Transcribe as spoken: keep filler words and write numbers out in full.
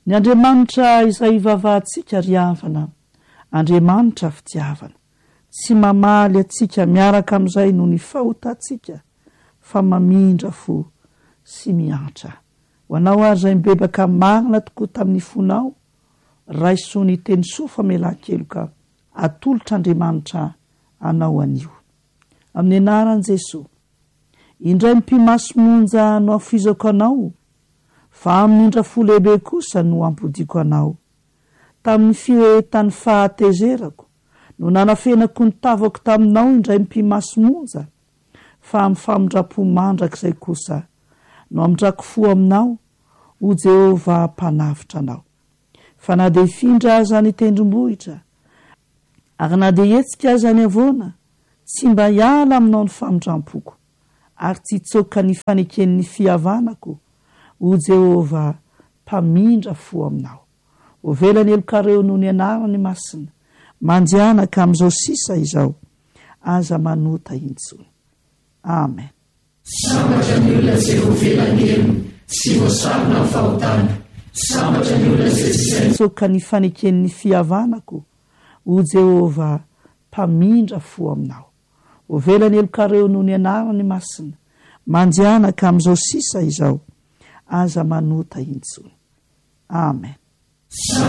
Ny Andriamanitra izay ivavahantsika ry havana, Andriamanitra fitiavana, tsy mamaly atsika miaraka amin'izay no ny fahotantsika, fa mamindra fo sy miatra. Ho anao ary izay mibebaka marina tokoa tamin'ny fonao, raiso ny teny soa famelan-keloka, atolotr'Andriamanitra anao anio. Amin'ny anaran'i Jesosy, indray mpimasomonja no afizako anao, fa amin'indra fo lehibe kosa no ampodiko anao. Tamin'ny firehetany fahatezerako, no nanafenako ny tavako taminao indray mpimasomonja, fa amin'ny famondrapo mandrakizay kosa, no amondrako fo aminao, o Jehova mpanavitra anao. Fa na dia hifindra aza ny tendrombohitra, ary na dia hetsika aza ny avoana, tsy mba hiala aminao ny famondrampoko, ary tsy hitsoka ny faneken'ny fihavanako, o Jehova mpamindra fo aminao. Ho velany elokareo noho ny anarany masina, mandianaka amin'izao sisa izao, aza manota intsony. Amen. Sambatra ny olona izay ho velany elo, sy voasarona ny fahotana. Sambatra ny olona izay tsy hitsoka ny faneken'ny fihavanako, o Jehova mpamindra fo aminao. Ho velany elokareo noho ny anarany masina, mandianaka amin'izao sisa izao, aza manota intsony. Amen.